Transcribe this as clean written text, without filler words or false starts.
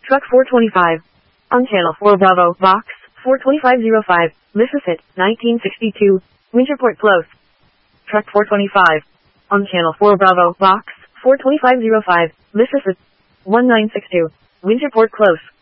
Truck 425. On Channel 4 Bravo, Box 42505, Mississippi, 1962, Winterport Close. Truck 425. On Channel 4 Bravo, Box 42505, Mississippi, 1962, Winterport Close.